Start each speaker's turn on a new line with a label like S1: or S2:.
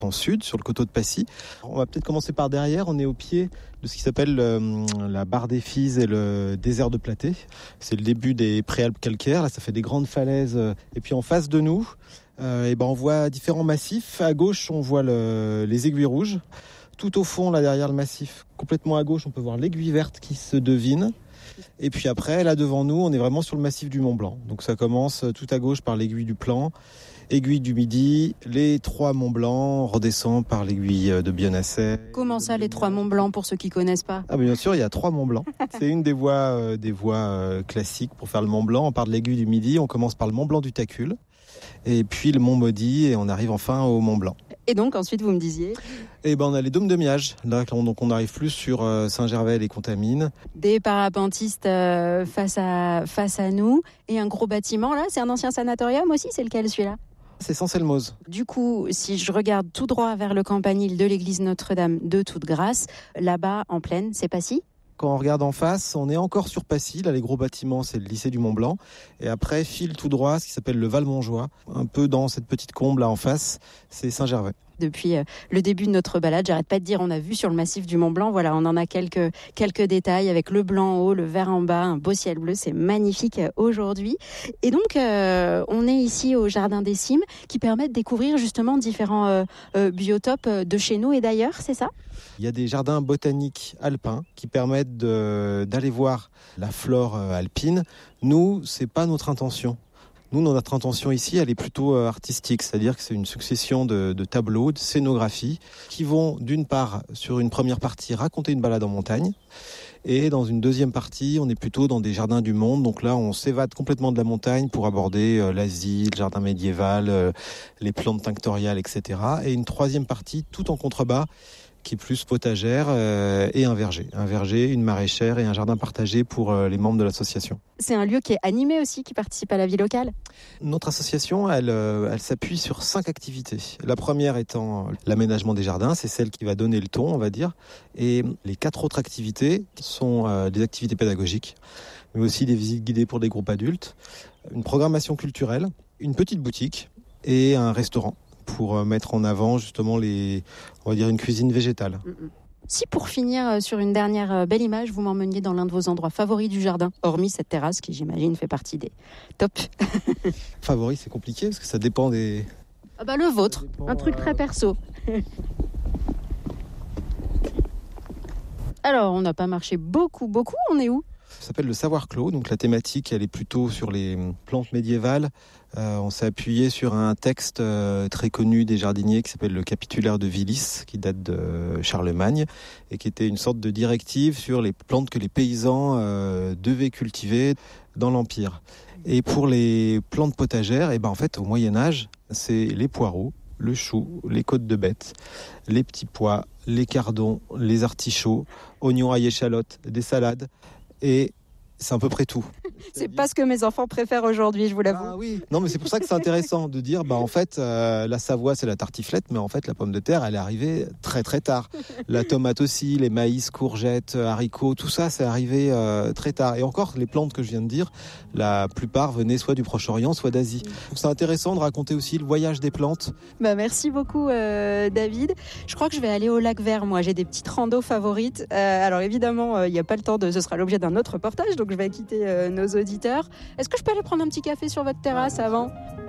S1: en sud, sur le coteau de Passy. On va peut-être commencer par derrière. On est au pied de ce qui s'appelle la barre des Fises et le désert de Platée. C'est le début des préalpes calcaires. Là, ça fait des grandes falaises. Et puis en face de nous, on voit différents massifs. À gauche, on voit les aiguilles rouges. Tout au fond, là derrière le massif, complètement à gauche, on peut voir l'aiguille verte qui se devine. Et puis après, là devant nous, on est vraiment sur le massif du Mont Blanc. Donc ça commence tout à gauche par l'aiguille du Plan, aiguille du Midi, les 3 Monts Blancs, on redescend par l'aiguille de Bionasset.
S2: Comment ça, les 3 Monts Blancs, pour ceux qui ne connaissent pas ?
S1: Ah bien sûr, il y a 3 Monts Blancs. C'est une des voies classiques pour faire le Mont Blanc. On part de l'aiguille du Midi, on commence par le Mont Blanc du Tacul, et puis le Mont Maudit, et on arrive enfin au Mont Blanc.
S2: Et donc ensuite, vous me disiez ?
S1: On a les dômes de Miage. Là, donc on n'arrive plus sur Saint-Gervais et les Contamines.
S2: Des parapentistes face à nous, et un gros bâtiment là, c'est un ancien sanatorium aussi, c'est lequel celui-là ?
S1: C'est Saint-Selmoz.
S2: Du coup, si je regarde tout droit vers le campanile de l'église Notre-Dame de Toute-Grâce, là-bas en plaine, c'est Passy ?
S1: Quand on regarde en face, on est encore sur Passy. Là, les gros bâtiments, c'est le lycée du Mont Blanc. Et après, file tout droit, ce qui s'appelle le Val-Montjoie. Un peu dans cette petite combe là en face, c'est Saint-Gervais.
S2: Depuis le début de notre balade, j'arrête pas de dire, on a vu sur le massif du Mont Blanc, voilà, on en a quelques détails avec le blanc en haut, le vert en bas, un beau ciel bleu, c'est magnifique aujourd'hui. Et donc, on est ici au Jardin des Cimes qui permet de découvrir justement différents biotopes de chez nous et d'ailleurs, c'est ça ?
S1: Il y a des jardins botaniques alpins qui permettent d'aller voir la flore alpine. Nous, c'est pas notre intention. Nous, notre intention ici, elle est plutôt artistique, c'est-à-dire que c'est une succession de tableaux, de scénographies qui vont, d'une part, sur une première partie, raconter une balade en montagne. Et dans une deuxième partie, on est plutôt dans des jardins du monde. Donc là, on s'évade complètement de la montagne pour aborder l'Asie, le jardin médiéval, les plantes tinctoriales, etc. Et une troisième partie, tout en contrebas, qui est plus potagère et un verger, une maraîchère et un jardin partagé pour les membres de l'association.
S2: C'est un lieu qui est animé aussi, qui participe à la vie locale.
S1: Notre association, elle s'appuie sur 5 activités. La première étant l'aménagement des jardins, c'est celle qui va donner le ton, on va dire. Et les 4 autres activités sont des activités pédagogiques, mais aussi des visites guidées pour des groupes adultes, une programmation culturelle, une petite boutique et un restaurant, pour mettre en avant justement on va dire une cuisine végétale.
S2: Si pour finir sur une dernière belle image, vous m'emmeniez dans l'un de vos endroits favoris du jardin, hormis cette terrasse qui j'imagine fait partie des top.
S1: Favori, c'est compliqué parce que ça dépend des...
S2: le vôtre, un truc très perso. Alors, on n'a pas marché beaucoup, on est où ?
S1: Ça s'appelle le savoir clos, donc la thématique elle est plutôt sur les plantes médiévales. On s'est appuyé sur un texte très connu des jardiniers qui s'appelle le Capitulaire de Willis, qui date de Charlemagne et qui était une sorte de directive sur les plantes que les paysans devaient cultiver dans l'Empire. Et pour les plantes potagères, en fait au Moyen-Âge, c'est les poireaux, le chou, les côtes de bête, les petits pois, les cardons, les artichauts, oignons, ail, échalotes, des salades. Et c'est à peu près tout.
S2: C'est pas ce que mes enfants préfèrent aujourd'hui, je vous l'avoue.
S1: Ah oui. Non, mais c'est pour ça que c'est intéressant de dire, en fait, la Savoie, c'est la tartiflette, mais en fait, la pomme de terre, elle est arrivée très, très tard. La tomate aussi, les maïs, courgettes, haricots, tout ça, c'est arrivé très tard. Et encore, les plantes que je viens de dire, la plupart venaient soit du Proche-Orient, soit d'Asie. Donc c'est intéressant de raconter aussi le voyage des plantes.
S2: Merci beaucoup, David. Je crois que je vais aller au lac Vert, moi. J'ai des petites randos favorites. Alors évidemment, il n'y a pas le temps ce sera l'objet d'un autre reportage, donc je vais quitter nos auditeurs. Est-ce que je peux aller prendre un petit café sur votre terrasse avant ?